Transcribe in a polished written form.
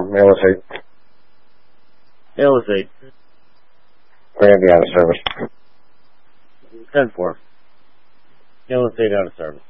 Mail is 8. Mail is 8. Brandy out of service. 10-4. Mail is 8 out of service.